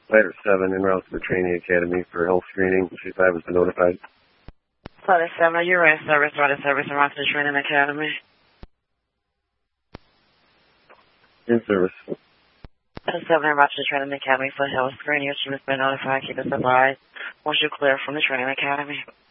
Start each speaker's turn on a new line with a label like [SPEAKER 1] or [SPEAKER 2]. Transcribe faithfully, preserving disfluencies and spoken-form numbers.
[SPEAKER 1] Fighter seven, en route to the training academy for health screening. Chief five has been notified.
[SPEAKER 2] Fighter seven, are you in service, right in service, en route to the training academy?
[SPEAKER 1] In service.
[SPEAKER 2] Fighter seven, en route to the training academy for health screening. Your chief has been notified. Keep us advised once you're clear from the training academy.